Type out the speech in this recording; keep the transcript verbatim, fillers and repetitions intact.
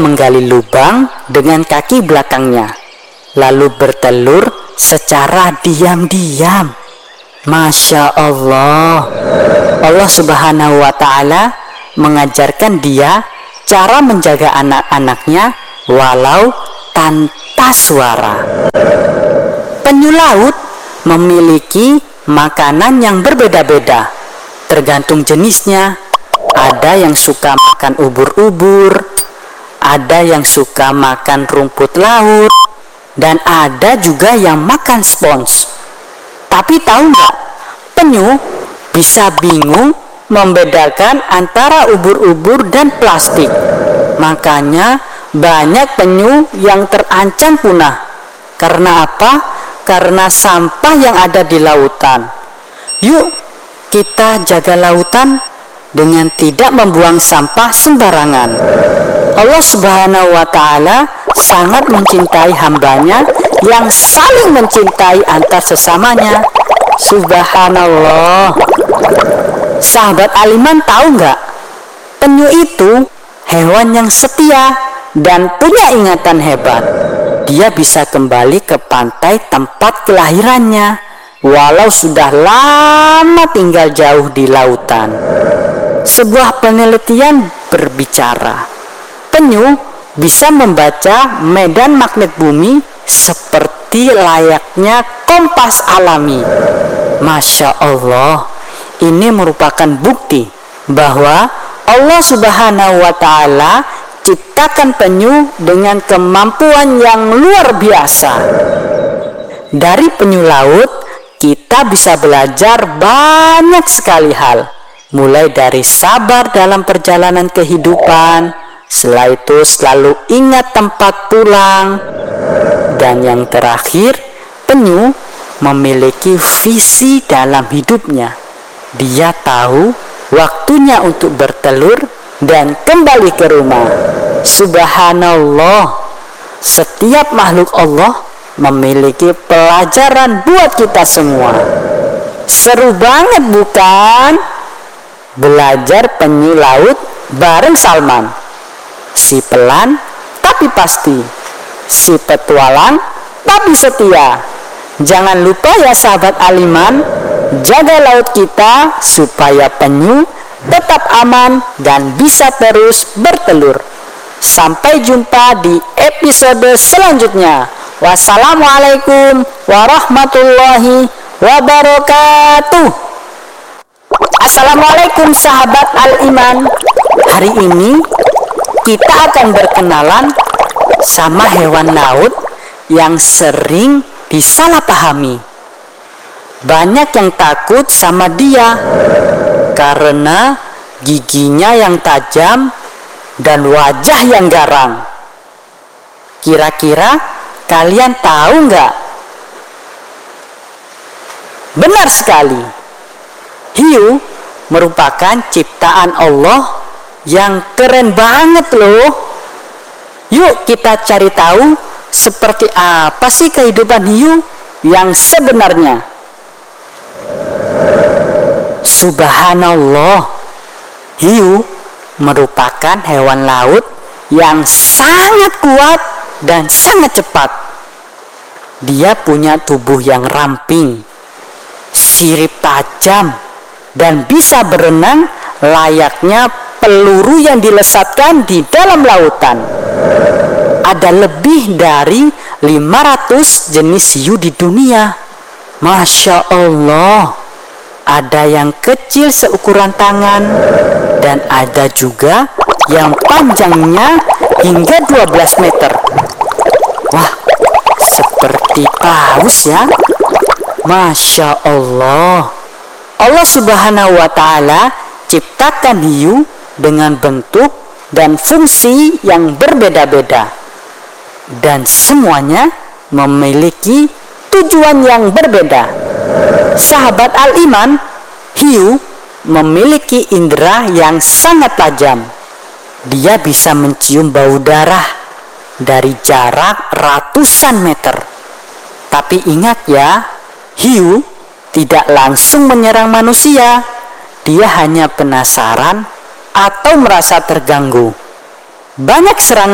menggali lubang dengan kaki belakangnya, lalu bertelur secara diam-diam. Masya Allah. Allah Subhanahu wa Ta'ala mengajarkan dia cara menjaga anak-anaknya walau tanpa suara. Penyu laut memiliki makanan yang berbeda-beda tergantung jenisnya. Ada yang suka makan ubur-ubur, ada yang suka makan rumput laut, dan ada juga yang makan spons. Tapi tahu nggak, penyu bisa bingung membedakan antara ubur-ubur dan plastik. Makanya banyak penyu yang terancam punah. Karena apa? Karena sampah yang ada di lautan. Yuk kita jaga lautan dengan tidak membuang sampah sembarangan. Allah Subhanahu wa Ta'ala sangat mencintai hambanya yang saling mencintai antar sesamanya. Subhanallah. Sahabat Al-Iman tahu nggak? Penyu itu hewan yang setia dan punya ingatan hebat. Dia bisa kembali ke pantai tempat kelahirannya walau sudah lama tinggal jauh di lautan. Sebuah penelitian berbicara, penyu bisa membaca medan magnet bumi seperti layaknya kompas alami. Masya Allah, ini merupakan bukti bahwa Allah Subhanahu wa Ta'ala ciptakan penyu dengan kemampuan yang luar biasa. Dari penyu laut kita bisa belajar banyak sekali hal, mulai dari sabar dalam perjalanan kehidupan, setelah itu selalu ingat tempat pulang, dan yang terakhir, penyu memiliki visi dalam hidupnya. Dia tahu waktunya untuk bertelur dan kembali ke rumah. Subhanallah, setiap makhluk Allah memiliki pelajaran buat kita semua. Seru banget bukan? Belajar penyu laut bareng Salman. Si pelan tapi pasti, si petualang tapi setia. Jangan lupa ya sahabat Al-Iman, jaga laut kita supaya penyu tetap aman dan bisa terus bertelur. Sampai jumpa di episode selanjutnya. Wassalamualaikum warahmatullahi wabarakatuh. Assalamualaikum sahabat Al-Iman. Hari ini kita akan berkenalan sama hewan laut yang sering disalahpahami. Banyak yang takut sama dia karena giginya yang tajam dan wajah yang garang. Kira-kira kalian tahu nggak? Benar sekali. Hiu merupakan ciptaan Allah yang keren banget loh. Yuk kita cari tahu seperti apa sih kehidupan hiu yang sebenarnya. Subhanallah, hiu merupakan hewan laut yang sangat kuat dan sangat cepat. Dia punya tubuh yang ramping, sirip tajam, dan bisa berenang layaknya peluru yang dilesatkan di dalam lautan. Ada lebih dari lima ratus jenis hiu di dunia. Masya Allah. Ada yang kecil seukuran tangan, dan ada juga yang panjangnya hingga dua belas meter. Wah, seperti paus ya. Masya Allah. Allah Subhanahu wa Ta'ala ciptakan hiu dengan bentuk dan fungsi yang berbeda-beda, dan semuanya memiliki tujuan yang berbeda. Sahabat Al-Iman, hiu memiliki indera yang sangat tajam. Dia bisa mencium bau darah dari jarak ratusan meter. Tapi ingat ya, hiu tidak langsung menyerang manusia. Dia hanya penasaran atau merasa terganggu. Banyak serangan